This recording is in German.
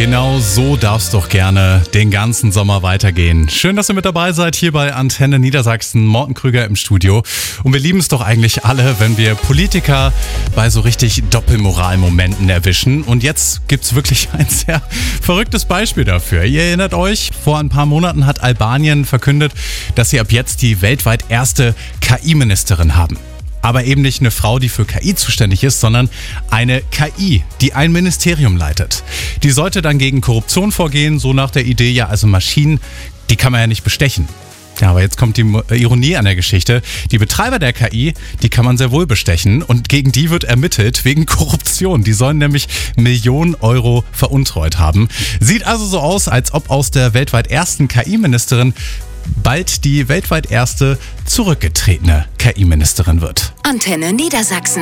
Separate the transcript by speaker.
Speaker 1: Genau so darf es doch gerne den ganzen Sommer weitergehen. Schön, dass ihr mit dabei seid hier bei Antenne Niedersachsen. Morten Krüger im Studio. Und wir lieben es doch eigentlich alle, wenn wir Politiker bei so richtig Doppelmoral-Momenten erwischen. Und jetzt gibt's wirklich ein sehr verrücktes Beispiel dafür. Ihr erinnert euch, vor ein paar Monaten hat Albanien verkündet, dass sie ab jetzt die weltweit erste KI-Ministerin haben. Aber eben nicht eine Frau, die für KI zuständig ist, sondern eine KI, die ein Ministerium leitet. Die sollte dann gegen Korruption vorgehen, so nach der Idee, ja, also Maschinen, die kann man ja nicht bestechen. Ja, aber jetzt kommt die Ironie an der Geschichte. Die Betreiber der KI, die kann man sehr wohl bestechen und gegen die wird ermittelt wegen Korruption. Die sollen nämlich Millionen Euro veruntreut haben. Sieht also so aus, als ob aus der weltweit ersten KI-Ministerin bald die weltweit erste zurückgetretene KI-Ministerin wird.
Speaker 2: Antenne Niedersachsen.